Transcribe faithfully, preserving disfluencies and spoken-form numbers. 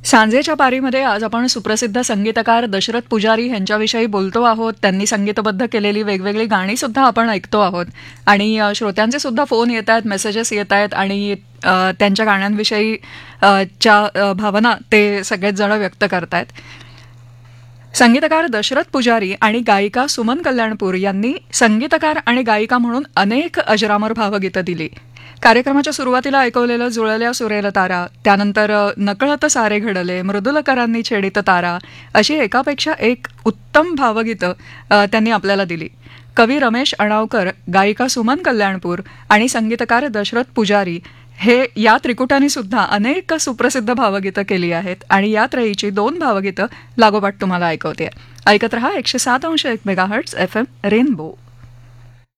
सांजेच्या पारीमध्ये आज आपण सुप्रसिद्ध संगीतकार दशरथ पुजारी यांच्याविषयी बोलतो आहोत. त्यांनी संगीतबद्ध केलेली वेगवेगळी गाणी सुद्धा आपण ऐकतो आहोत आणि अ, श्रोत्यांचे सुद्धा फोन येत आहेत, मेसेजेस येत आहेत आणि अ, त्यांच्या गाण्यांविषयी अ, च्या अ, भावना ते सगळेच जण व्यक्त करतायत. संगीतकार दशरथ पुजारी आणि गायिका सुमन कल्याणपूर यांनी संगीतकार आणि गायिका म्हणून अनेक अजरामर भावगीतं दिली. कार्यक्रमाच्या सुरुवातीला ऐकवलेलं जुळल्या सुरेल तारा, त्यानंतर अ, नकळत सारे घडले, मृदुलकरांनी छेडित तारा अशी एकापेक्षा एक उत्तम भावगीतं अ, त्यांनी आपल्याला दिली. कवी रमेश अणावकर, गायिका सुमन कल्याणपूर आणि संगीतकार दशरथ पुजारी हे या त्रिकुटाने सुद्धा अनेक सुप्रसिद्ध भावगीतं केली आहेत आणि या त्रयीची दोन भावगीतं लागोपाठ तुम्हाला ऐकवते. ऐकत रहा एकशे सात अंश एक मेगाहर्ट्झ एफ एम रेनबो.